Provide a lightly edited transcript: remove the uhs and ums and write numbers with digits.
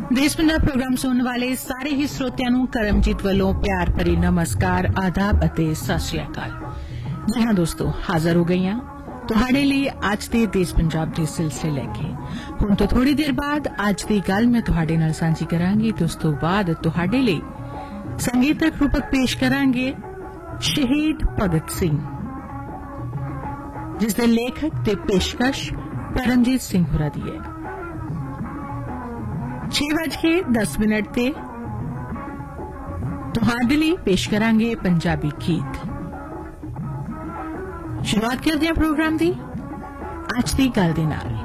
देश पंजाब प्रोग्राम सुनने वाले सारे ही श्रोतियां नूं करमजीत वालों प्यार भरी नमस्कार आदाब अते सत श्री अकाल। जी हाँ दोस्तों, हाजिर हो गई हां तुहाडे लिए अज दे देश पंजाब दे सिलसिले लैके। हुण तो थोड़ी देर बाद अज दी गल मैं तुहाडे नाल सांझी करांगी ते उस तों बाद तुहाडे लिए संगीतक रूपक पेश करांगे शहीद भगत सिंह, जिसदे लेखक ते पेशकश परमजीत सिंह होरा दी है। 6:10 ते तुहाडे लिए पेश करांगे पंजाबी गीत। शुरुआत करते हैं प्रोग्राम दी अज दी गल दे नाल।